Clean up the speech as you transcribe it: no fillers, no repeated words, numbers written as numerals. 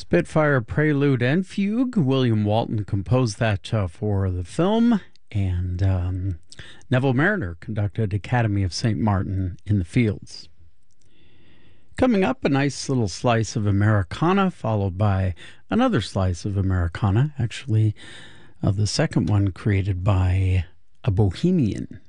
Spitfire Prelude and Fugue. William Walton composed that for the film, and Neville Marriner conducted Academy of St. Martin in the Fields. Coming up, a nice little slice of Americana, followed by another slice of Americana, actually the second one created by a Bohemian.